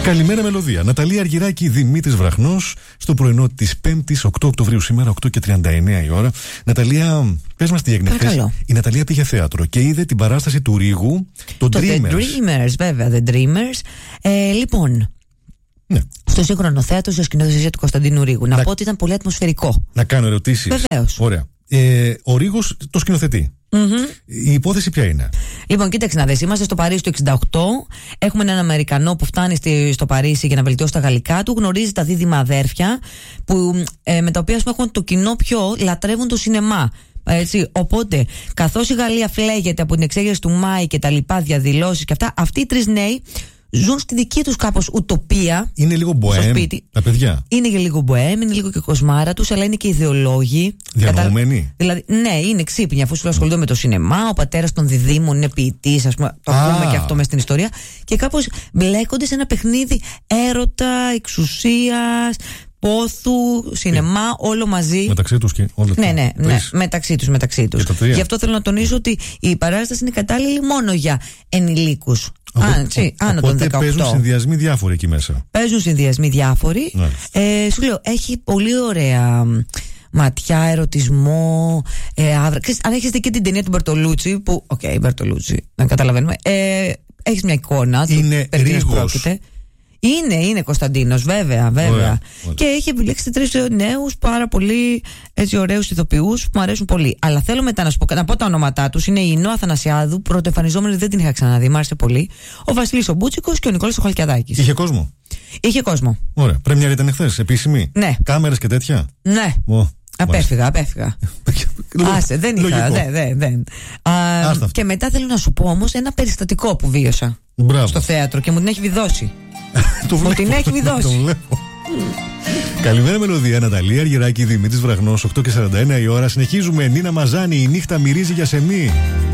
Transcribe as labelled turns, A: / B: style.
A: Καλημέρα Μελωδία. Ναταλία Αργυράκη, Δημήτρης Βραχνός, στο πρωινό της 5ης, 8 Οκτωβρίου σήμερα, 8:39 η ώρα. Ναταλία, πες μας τι έγινε χθες. Η Ναταλία πήγε θέατρο και είδε την παράσταση του Ρίγου, το Dreamers.
B: The Dreamers, βέβαια, The Dreamers. Λοιπόν, ναι. Στο σύγχρονο θέατρο, στο σκηνοθεσία του Κωνσταντίνου Ρίγου. Να πω ότι ήταν πολύ ατμοσφαιρικό.
A: Να κάνω ερωτήσεις.
B: Βεβαίως.
A: Ωραία. Ο Ρίγος το σκηνοθετεί. Η υπόθεση ποια είναι?
B: Λοιπόν, κοίταξε να δεις. Είμαστε στο Παρίσι το 1968. Έχουμε έναν Αμερικανό που φτάνει στο Παρίσι για να βελτιώσει τα γαλλικά του. Γνωρίζει τα δίδυμα αδέρφια που, με τα οποία έχουν το κοινό πιο λατρεύουν το σινεμά. Έτσι, οπότε, καθώς η Γαλλία φλέγεται από την εξέγερση του Μάη και τα λοιπά διαδηλώσεις και αυτά, αυτοί οι τρεις νέοι ζουν στη δική τους κάπως ουτοπία.
A: Είναι λίγο μποέμ τα παιδιά.
B: Είναι και λίγο μποέμ, είναι λίγο και κοσμάρα τους, αλλά είναι και ιδεολόγοι.
A: Διανοούμενοι.
B: Δηλαδή, ναι, είναι ξύπνοι, αφού σου ασχολούνται με το σινεμά. Ο πατέρας των διδήμων είναι ποιητής, ας πούμε. Το ακούμε και αυτό μες στην ιστορία. Και κάπως μπλέκονται σε ένα παιχνίδι έρωτα, εξουσίας, πόθου, σινεμά, όλο μαζί.
A: Μεταξύ τους και όλα.
B: Ναι, μεταξύ τους. Γι' αυτό θέλω να τονίσω ότι η παράσταση είναι κατάλληλη μόνο για ενηλίκους. Άνω των 18.
A: Παίζουν συνδυασμοί διάφοροι εκεί μέσα.
B: Παίζουν συνδυασμοί διάφοροι. Σου λέω, έχει πολύ ωραία ματιά, ερωτισμό. Αν έχεις δει και την ταινία του Μπερτολούτσι, που. Μπερτολούτσι, να καταλαβαίνουμε. Έχεις μια εικόνα.
A: Είναι Ρίγος.
B: Είναι Κωνσταντίνος, βέβαια.
A: Ωραία.
B: Και έχει επιλέξει 3 νέους πάρα πολύ έτσι ωραίους ηθοποιούς που μου αρέσουν πολύ. Αλλά θέλω μετά να πω τα ονόματά τους. Είναι η Ινώ Αθανασιάδου, πρωτοεμφανιζόμενη, δεν την είχα ξαναδεί, μου άρεσε πολύ. Ο Βασίλης ο Μπούτσικος και ο Νικόλας ο Χαλκιαδάκης.
A: Είχε κόσμο.
B: Είχε κόσμο.
A: Ωραία. Πρέμιερ ήταν χθες, επίσημη.
B: Ναι.
A: Κάμερες και τέτοια.
B: Ναι. Απέφυγα. Άσε, δεν είχα. Δεν. Και μετά θέλω να σου πω όμως ένα περιστατικό που βίωσα. Στο θέατρο και μου την έχει βιδώσει. Μου την έχει βιδώσει.
A: Καλημέρα Μελωδία, Ναταλία Αργυράκη, Δημήτρης Βραχνός, 8:41 η ώρα. Συνεχίζουμε. Νίνα Μαζάνη, η νύχτα μυρίζει για σεμί.